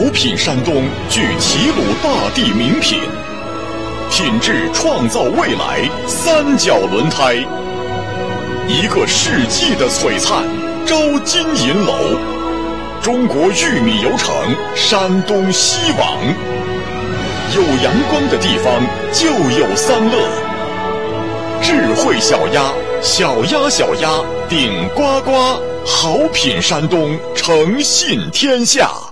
品山东聚齐鲁大地名品，品质创造未来，三角轮胎。一个世纪的璀璨，招金银楼。中国玉米油城，山东西网。有阳光的地方就有三乐。智慧小鸭，小鸭小鸭顶呱呱，好品山东，诚信天下。